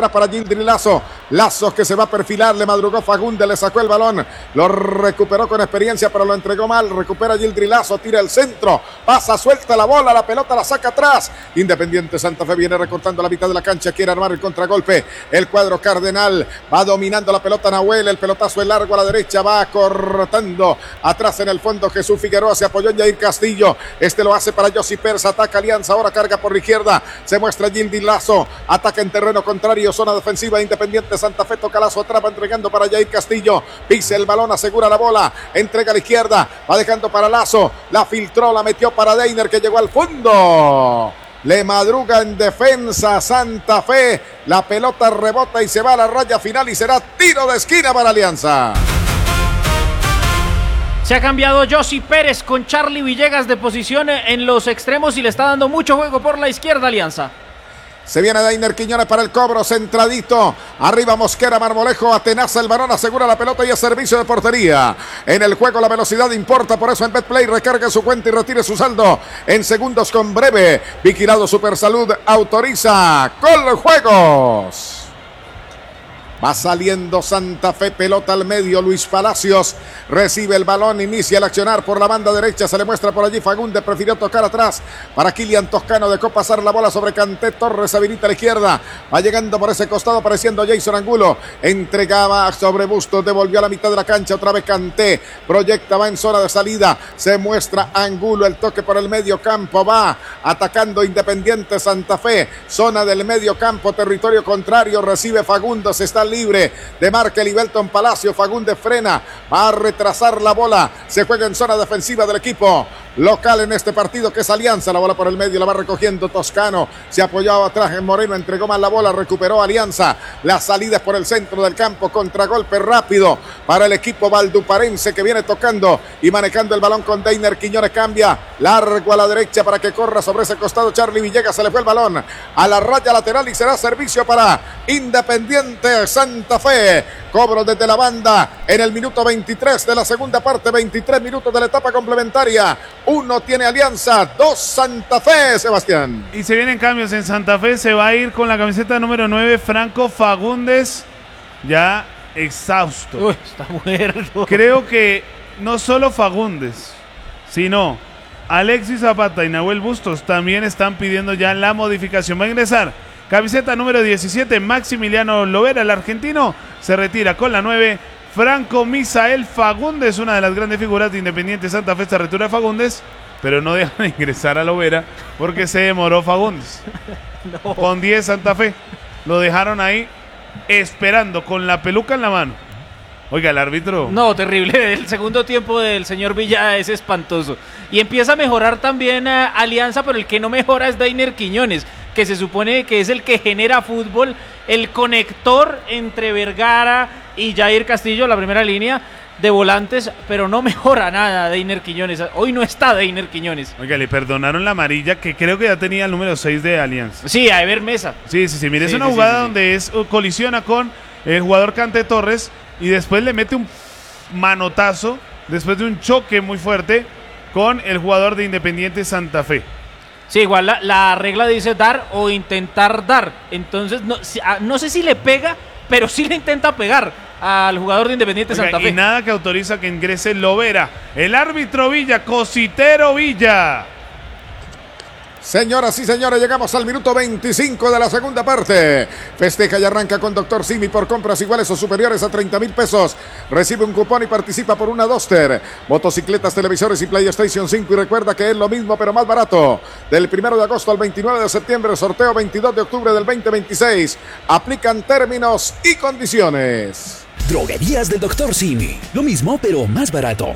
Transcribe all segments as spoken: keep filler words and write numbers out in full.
atrás para Gildri Lazo. Lazo que se va a perfilar, le madrugó Fagundes, le sacó el balón, lo recuperó con experiencia, pero lo entregó mal. Recupera Gildri Lazo, tira el centro, pasa, suelta la bola, la pelota la saca atrás. Independiente Santa Fe viene recortando la mitad de la cancha, quiere armar el contragolpe. El cuadro cardenal va dominando la pelota Nahuel, el pelotazo es largo a la derecha, va cortando atrás en el fondo. Jesús Figueroa se apoyó en Jair Castillo, este lo hace para Yossi Persa, ataca Alianza, ahora carga por la izquierda, se muestra Gildri Lazo, ataca en terreno contrario, zona defensiva, Independiente Santa Fe, toca Lazo, atrapa entregando para Jair Castillo, pisa el balón, asegura la bola, entrega a la izquierda, va dejando para Lazo, la filtró, la metió para Deiner que llegó al fondo. Le madruga en defensa Santa Fe, la pelota rebota y se va a la raya final y será tiro de esquina para Alianza. Se ha cambiado Yossi Pérez con Charlie Villegas de posición en los extremos y le está dando mucho juego por la izquierda Alianza. Se viene Deiner Quiñones para el cobro, centradito. Arriba Mosquera, Marmolejo, atenaza el varón, asegura la pelota y es servicio de portería. En el juego la velocidad importa, por eso en Betplay recargue su cuenta y retire su saldo en segundos con breve. Vigilado Supersalud autoriza Coljuegos. Va saliendo Santa Fe, pelota al medio, Luis Palacios recibe el balón, inicia el accionar por la banda derecha, se le muestra por allí Fagundes, prefirió tocar atrás para Kilian Toscano, dejó pasar la bola sobre Kanté, Torres habilita a la izquierda, va llegando por ese costado apareciendo Jason Angulo, entregaba sobre Bustos, devolvió a la mitad de la cancha, otra vez Kanté, proyecta, va en zona de salida, se muestra Angulo, el toque por el medio campo, va atacando Independiente Santa Fe, zona del medio campo, territorio contrario, recibe Fagundes, está libre de marca Libelton Palacio, Fagundes frena, va a retrasar la bola, se juega en zona defensiva del equipo local en este partido que es Alianza, la bola por el medio, la va recogiendo Toscano, se apoyaba atrás en Moreno, entregó mal la bola, recuperó Alianza, la salida es por el centro del campo, contragolpe rápido para el equipo valduparense que viene tocando y manejando el balón con Deiner Quiñones, cambia, largo a la derecha para que corra sobre ese costado Charlie Villegas, se le fue el balón a la raya lateral y será servicio para Independiente Santa Fe, cobro desde la banda en el minuto veintitrés de la segunda parte, veintitrés minutos de la etapa complementaria, uno tiene Alianza, dos Santa Fe, Sebastián. Y se vienen cambios en Santa Fe, se va a ir con la camiseta número nueve Franco Fagundes, ya exhausto. Uy, está muerto. Creo que no solo Fagundes, sino Alexis Zapata y Nahuel Bustos también están pidiendo ya la modificación. Va a ingresar camiseta número diecisiete, Maximiliano Lovera, el argentino, se retira con la nueve, Franco Misael Fagundes, una de las grandes figuras de Independiente Santa Fe, esta retura de Fagundes, pero no dejan de ingresar a Lovera porque se demoró Fagundes. No. Con diez Santa Fe, lo dejaron ahí esperando con la peluca en la mano. Oiga, el árbitro... No, terrible. El segundo tiempo del señor Villa es espantoso. Y empieza a mejorar también uh, Alianza, pero el que no mejora es Deiner Quiñones, que se supone que es el que genera fútbol, el conector entre Vergara y Jair Castillo, la primera línea de volantes, pero no mejora nada Deiner Quiñones. Hoy no está Deiner Quiñones. Oiga, le perdonaron la amarilla, que creo que ya tenía el número seis de Alianza. Sí, a Ever Mesa. Sí, sí, sí. Mire, sí, es una sí, jugada sí, sí. donde es, colisiona con el jugador Kanté Torres y después le mete un manotazo, después de un choque muy fuerte con el jugador de Independiente Santa Fe. Sí, igual la, la regla dice dar o intentar dar. Entonces, no, no sé si le pega, pero sí le intenta pegar al jugador de Independiente Oiga, Santa Fe. Y nada que autoriza que ingrese Lovera. El árbitro Villa, Cositero Villa. Señoras y señores, llegamos al minuto veinticinco de la segunda parte. Festeja y arranca con Doctor Simi por compras iguales o superiores a treinta mil pesos. Recibe un cupón y participa por una Duster, motocicletas, televisores y PlayStation cinco. Y recuerda que es lo mismo pero más barato. Del primero de agosto al veintinueve de septiembre, sorteo veintidós de octubre del veinte veintiséis. Aplican términos y condiciones. Droguerías del Doctor Simi. Lo mismo pero más barato.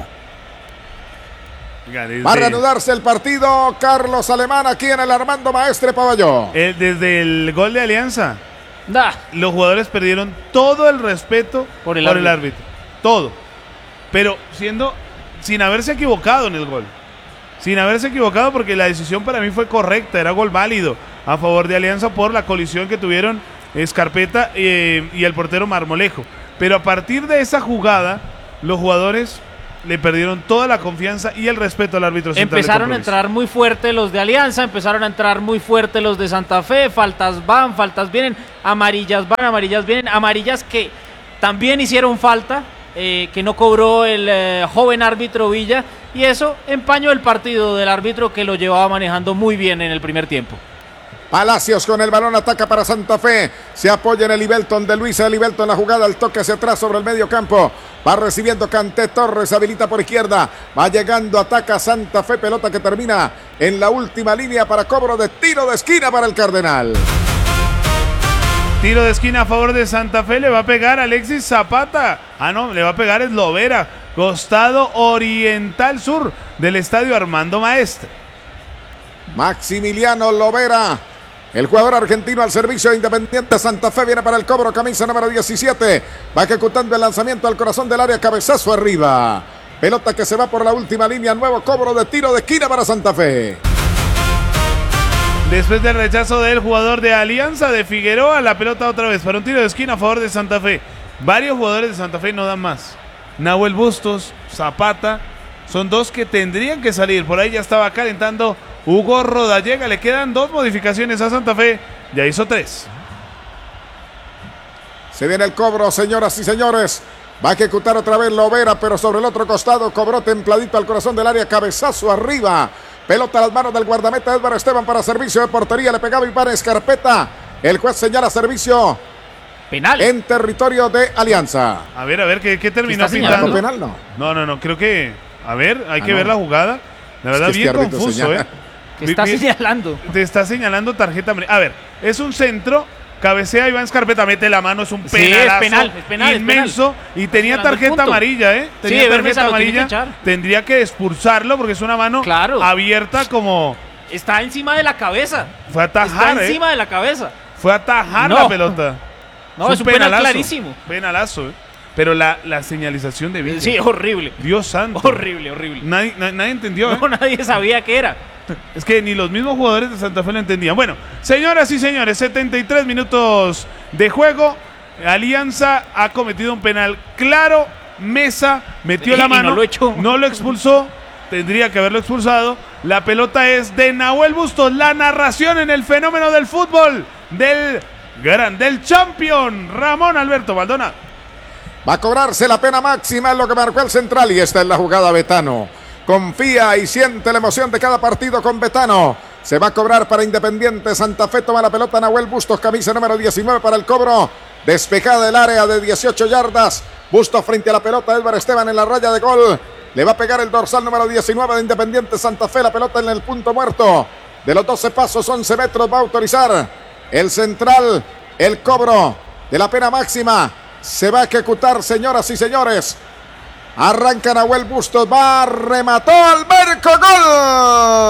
Desde, Va a reanudarse el partido Carlos Alemán aquí en el Armando Maestre Pabellón. Eh, desde el gol de Alianza, nah. los jugadores perdieron todo el respeto por, el, por árbitro. el árbitro. Todo. Pero siendo, sin haberse equivocado en el gol. Sin haberse equivocado porque la decisión para mí fue correcta. Era gol válido a favor de Alianza por la colisión que tuvieron Scarpetta eh, y el portero Marmolejo. Pero a partir de esa jugada, los jugadores le perdieron toda la confianza y el respeto al árbitro central. Empezaron a entrar muy fuerte los de Alianza, empezaron a entrar muy fuerte los de Santa Fe, faltas van, faltas vienen, amarillas van, amarillas vienen, amarillas que también hicieron falta, eh, que no cobró el eh, joven árbitro Villa, y eso empañó el partido del árbitro que lo llevaba manejando muy bien en el primer tiempo. Palacios con el balón, ataca para Santa Fe, se apoya en el Ibelton de Luisa, el Ibelton en la jugada, el toque hacia atrás sobre el medio campo, va recibiendo Canté Torres, habilita por izquierda, va llegando, ataca Santa Fe, pelota que termina en la última línea para cobro de tiro de esquina para el Cardenal. Tiro de esquina a favor de Santa Fe, le va a pegar Alexis Zapata, ah no, le va a pegar es Lovera, costado oriental sur del estadio Armando Maestre. Maximiliano Lovera, el jugador argentino al servicio de Independiente Santa Fe, viene para el cobro, camisa número diecisiete, va ejecutando el lanzamiento al corazón del área, cabezazo arriba, pelota que se va por la última línea, nuevo cobro de tiro de esquina para Santa Fe. Después del rechazo del jugador de Alianza de Figueroa, la pelota otra vez para un tiro de esquina a favor de Santa Fe. Varios jugadores de Santa Fe no dan más. Nahuel Bustos, Zapata, son dos que tendrían que salir. Por ahí ya estaba calentando Hugo Rodallega. Le quedan dos modificaciones a Santa Fe. Ya hizo tres. Se viene el cobro, señoras y señores. Va a ejecutar otra vez Lovera, pero sobre el otro costado cobró templadito al corazón del área, cabezazo arriba. Pelota a las manos del guardameta Edgar Esteban para servicio de portería. Le pegaba Iván Escarpeta. El juez señala servicio penal en territorio de Alianza. A ver, a ver, ¿qué, qué terminó ¿Está pintando? penal, no. No, no, no, creo que... A ver, hay Ah, que no. ver la jugada. La verdad, Es que bien este árbitro confuso, señala. ¿eh? que está Vi- vi- señalando. Te está señalando tarjeta amarilla. A ver, es un centro, cabecea Iván Escarpeta, mete la mano, es un Sí, es penalazo penal, es penal, es inmenso. Y tenía señalando el tarjeta punto. amarilla, ¿eh? Sí, Tenía Eber tarjeta Mesa lo tiene que amarilla. echar. Tendría que expulsarlo porque es una mano Claro. abierta como... Está encima de la cabeza. Fue a Está atajar, ¿eh? encima de la cabeza. Fue a atajar No. la pelota. No, es un penal clarísimo. Penalazo, ¿eh? Pero la, la señalización de Villa. Sí, horrible. Dios santo. Horrible, horrible. Nadie, na- nadie entendió, ¿eh? No, nadie sabía qué era. Es que ni los mismos jugadores de Santa Fe lo entendían. Bueno, señoras y señores, setenta y tres minutos de juego. Alianza ha cometido un penal claro. Mesa metió Y la no mano. lo echó. No lo expulsó. Tendría que haberlo expulsado. La pelota es de Nahuel Bustos. La narración en el fenómeno del fútbol. Del gran, del champion. Ramón Alberto Baldona. Va a cobrarse la pena máxima, es lo que marcó el central, y esta es la jugada Betano. Confía y siente la emoción de cada partido con Betano. Se va a cobrar para Independiente Santa Fe, toma la pelota Nahuel Bustos, camisa número diecinueve para el cobro. Despejada del área de dieciocho yardas. Bustos frente a la pelota, Edgar Esteban en la raya de gol. Le va a pegar el dorsal número diecinueve de Independiente Santa Fe, la pelota en el punto muerto. De los doce pasos, once metros va a autorizar el central, el cobro de la pena máxima. Se va a ejecutar, señoras y señores. Arranca Nahuel Bustos, va, remató Alberco, gol.